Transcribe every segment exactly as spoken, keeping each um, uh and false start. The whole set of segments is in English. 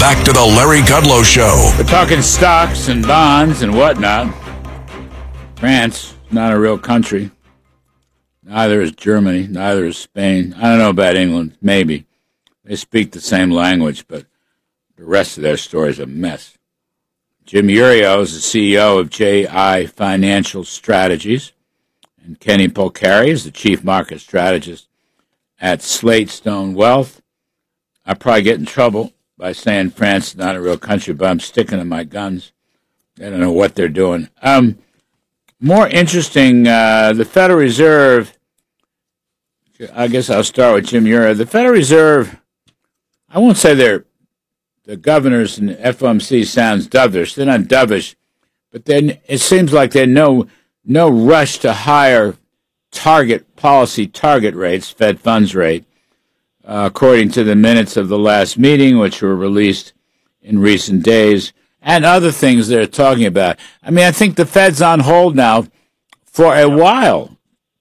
back to the Larry Kudlow Show. We're talking stocks and bonds and whatnot. France is not a real country. Neither is Germany. Neither is Spain. I don't know about England. Maybe. They speak the same language, but the rest of their story is a mess. Jim Iuorio is the C E O of J I Financial Strategies, and Kenny Polcari is the chief market strategist at Slate Stone Wealth. I probably get in trouble by saying France is not a real country, but I'm sticking to my guns. I don't know what they're doing. Um, more interesting, uh, the Federal Reserve, I guess I'll start with Jim Iuorio. The Federal Reserve, I won't say they're the governors and the F O M C sounds dovish. They're not dovish, but then it seems like there's no no rush to higher target policy target rates, Fed funds rate, uh, according to the minutes of the last meeting, which were released in recent days, and other things they're talking about. I mean, I think the Fed's on hold now for a while.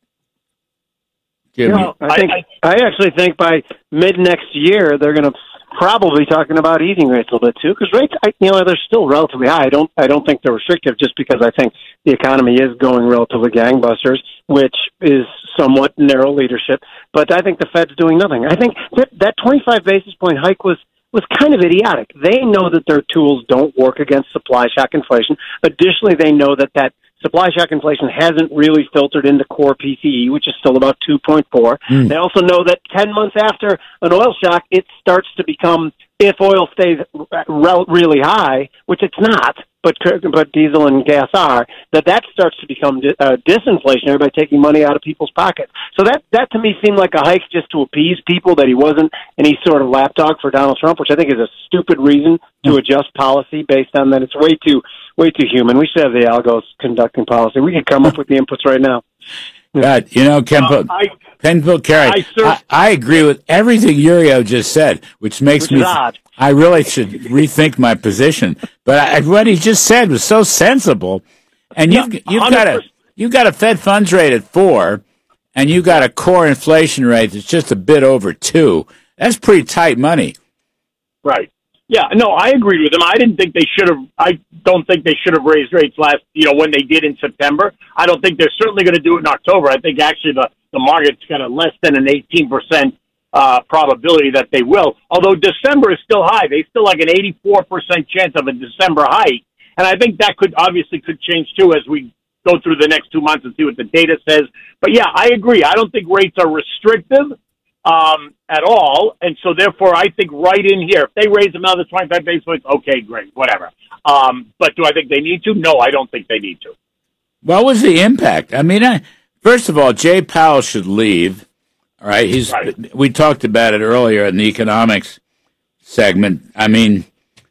You know, I think I actually think by mid next year they're going to probably talking about easing rates a little bit too, because rates, I, you know, they're still relatively high. I don't, I don't think they're restrictive, just because I think the economy is going relatively gangbusters, which is somewhat narrow leadership. But I think the Fed's doing nothing. I think that that twenty-five basis point hike was was kind of idiotic. They know that their tools don't work against supply shock inflation. Additionally, they know that that supply shock inflation hasn't really filtered into core P C E, which is still about two point four. Mm. They also know that ten months after an oil shock, it starts to become, if oil stays re- really high, which it's not, but but diesel and gas are, that that starts to become uh, disinflationary by taking money out of people's pockets. So that, that to me seemed like a hike just to appease people, that he wasn't any sort of lapdog for Donald Trump, which I think is a stupid reason to adjust policy based on that. It's way too way too human. We should have the algos conducting policy. We could come up with the inputs right now. God, you know, Ken, uh, I, Ken Polcari, I, I, I agree with everything Iuorio just said, which makes which me, odd. I really should rethink my position. But I, what he just said was so sensible. And you've, you've got a, you've got a Fed funds rate at four, and you've got a core inflation rate that's just a bit over two. That's pretty tight money. Right. Yeah, no, I agreed with him. I didn't think they should have. I don't think they should have raised rates last, you know, when they did in September. I don't think they're certainly going to do it in October. I think actually the, the market's got a less than an eighteen percent uh, probability that they will. Although December is still high. They still like an eighty-four percent chance of a December hike. And I think that could obviously could change too as we go through the next two months and see what the data says. But yeah, I agree. I don't think rates are restrictive um, at all. And so therefore, I think right in here, if they raise another twenty-five basis points, okay, great, whatever. Um, but do I think they need to? No, I don't think they need to. What was the impact? I mean, I, first of all, Jay Powell should leave. All right, he's. Right. We talked about it earlier in the economics segment. I mean,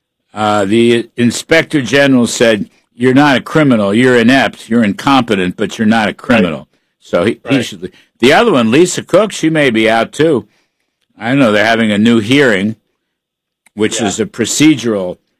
uh, the inspector general said, "You're not a criminal. You're inept. You're incompetent, but you're not a criminal." Right. So he, right. he should leave. The other one, Lisa Cook, she may be out too. I know they're having a new hearing, which yeah. is a procedural